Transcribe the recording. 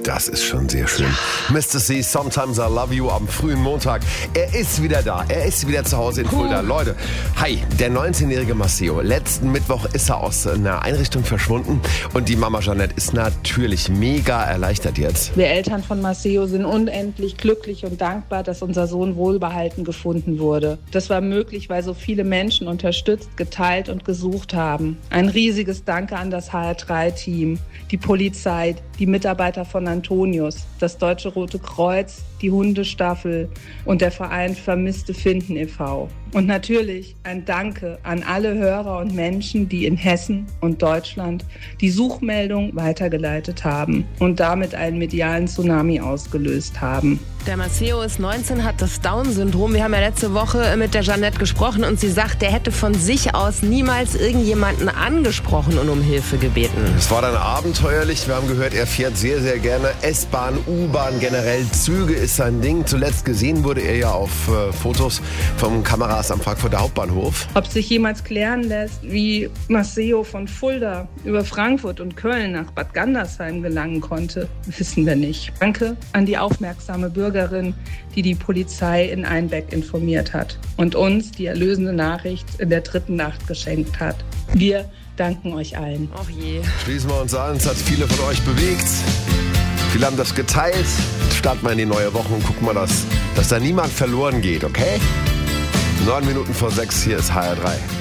Das ist schon sehr schön. Mr. C, Sometimes I Love You am frühen Montag. Er ist wieder da. Er ist wieder zu Hause in Fulda. Leute, hi, der 19-jährige Maceo. Letzten Mittwoch ist er aus einer Einrichtung verschwunden und die Mama Jeanette ist natürlich mega erleichtert jetzt. Wir Eltern von Maceo sind unendlich glücklich und dankbar, dass unser Sohn wohlbehalten gefunden wurde. Das war möglich, weil so viele Menschen unterstützt, geteilt und gesucht haben. Ein riesiges Danke an das HR3-Team, die Polizei, die Mitarbeiter von Antonius, das Deutsche Rote Kreuz, die Hundestaffel und der Verein Vermisste finden e.V. Und natürlich ein Danke an alle Hörer und Menschen, die in Hessen und Deutschland die Suchmeldung weitergeleitet haben und damit einen medialen Tsunami ausgelöst haben. Der Maceo ist 19, hat das Down-Syndrom. Wir haben ja letzte Woche mit der Jeanette gesprochen und sie sagt, der hätte von sich aus niemals irgendjemanden angesprochen und um Hilfe gebeten. Es war dann abenteuerlich. Wir haben gehört, er fährt sehr, sehr gerne S-Bahn, U-Bahn, generell Züge ist sein Ding. Zuletzt gesehen wurde er ja auf Fotos von Kameras am Frankfurter Hauptbahnhof. Ob sich jemals klären lässt, wie Maceo von Fulda über Frankfurt und Köln nach Bad Gandersheim gelangen konnte, wissen wir nicht. Danke an die aufmerksame Bürgerin, die die Polizei in Einbeck informiert hat und uns die erlösende Nachricht in der 3. Nacht geschenkt hat. Wir danken euch allen. Och je. Schließen wir uns an, es hat viele von euch bewegt. Viele haben das geteilt. Starten wir in die neue Woche und gucken mal, dass da niemand verloren geht, okay? 9 Minuten vor 6, hier ist HR3.